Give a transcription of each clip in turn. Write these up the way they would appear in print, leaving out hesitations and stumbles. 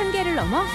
한계를 넘어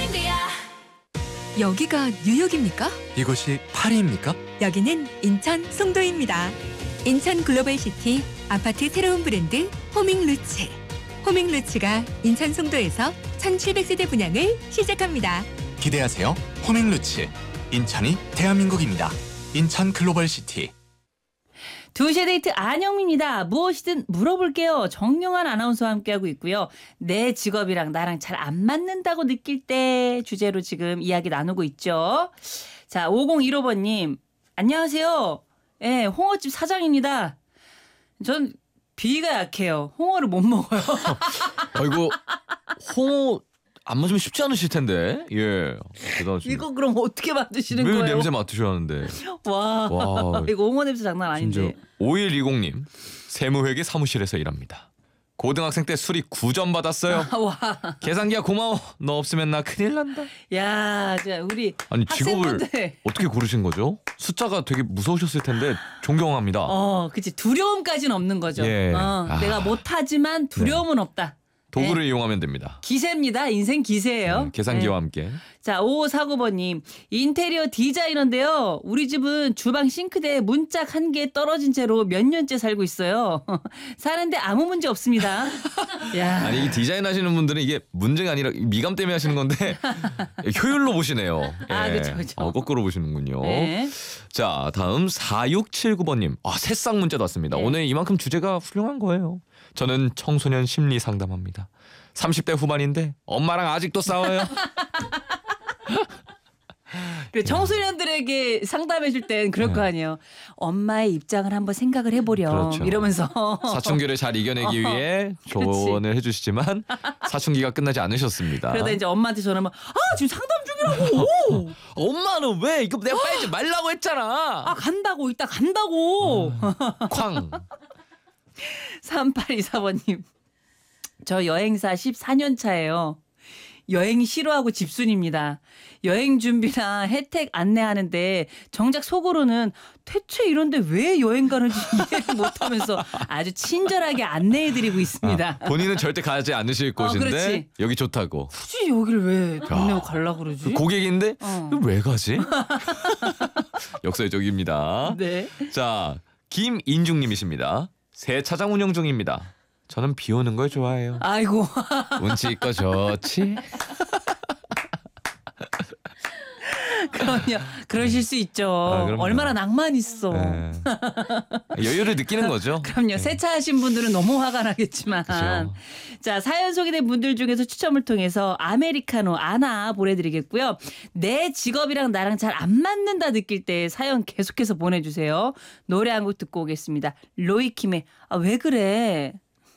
여기가 뉴욕입니까? 이곳이 파리입니까? 여기는 인천 송도입니다. 인천 글로벌시티 아파트 새로운 브랜드 호밍루츠. 호밍루츠가 인천 송도에서 1700세대 분양을 시작합니다. 기대하세요. 호밍루츠. 인천이 대한민국입니다. 인천 글로벌시티. 2시의 데이트 안영미입니다. 무엇이든 물어볼게요. 정영환 아나운서와 함께하고 있고요. 내 직업이랑 나랑 잘 안 맞는다고 느낄 때 주제로 지금 이야기 나누고 있죠. 자, 5015번님. 안녕하세요. 네, 홍어집 사장입니다. 전 비위가 약해요. 홍어를 못 먹어요. 아이고 홍어 안 맞으면 쉽지 않으실 텐데. 예. 대단하십니다. 이거 그럼 어떻게 만드시는 매일 거예요? 냄새 맡으셔야 하는데. 와. 이거 홍어 냄새 장난 아닌데. 5120님. 세무회계 사무실에서 일합니다. 고등학생 때 수리 9점 받았어요. 와. 계산기야 고마워. 너 없으면 나 큰일 난다. 야, 진짜 우리 아니 직업을 학생분들. 어떻게 고르신 거죠? 숫자가 되게 무서우셨을 텐데 존경합니다. 그치. 두려움까지는 없는 거죠. 예. 내가 못하지만 두려움은 없다. 도구를 이용하면 됩니다. 기세입니다. 인생 기세예요. 계산기와 네. 함께. 자, 5549번님. 인테리어 디자이너인데요. 우리 집은 주방 싱크대에 문짝 한 개 떨어진 채로 몇 년째 살고 있어요. 사는데 아무 문제 없습니다. 야. 아니 이 디자인 하시는 분들은 이게 문제가 아니라 미감 때문에 하시는 건데 효율로 보시네요. 예. 그쵸. 거꾸로 보시는군요. 네. 자, 다음 4679번님. 새싹 문자도 왔습니다. 네. 오늘 이만큼 주제가 훌륭한 거예요. 저는 청소년 심리 상담합니다. 30대 후반인데 엄마랑 아직도 싸워요. 그 청소년들에게 상담해 줄 땐 그럴 거 아니에요. 엄마의 입장을 한번 생각을 해보렴. 그렇죠. 이러면서. 사춘기를 잘 이겨내기 위해 조언을 해주시지만 사춘기가 끝나지 않으셨습니다. 그러다 이제 엄마한테 전화하면 지금 상담 중이라고. 엄마는 왜? 이거 내가 빨리 말라고 했잖아. 간다고. 이따 간다고. 쾅. 3824번님. 저 여행사 14년 차예요. 여행 싫어하고 집순입니다. 여행 준비나 혜택 안내하는데 정작 속으로는 대체 이런데 왜 여행 가는지 이해를 못하면서 아주 친절하게 안내해드리고 있습니다. 본인은 절대 가지 않으실 곳인데 그렇지. 여기 좋다고. 굳이 여기를 왜 돈 내고 가려고 그러지? 고객인데 왜 가지? 역설적입니다. 네. 자, 김인중님이십니다. 새 차장 운영 중입니다. 저는 비 오는 걸 좋아해요. 아이고. 운치 있고 좋지. 그럼요. 그러실 수 있죠. 그럼요. 얼마나 낭만 있어. 네. 여유를 느끼는 거죠. 그럼요. 세차하신 분들은 너무 화가 나겠지만. 그죠. 자, 사연 소개된 분들 중에서 추첨을 통해서 아메리카노 아나 보내드리겠고요. 내 직업이랑 나랑 잘 안 맞는다 느낄 때 사연 계속해서 보내주세요. 노래 한 곡 듣고 오겠습니다. 로이킴의 왜 그래?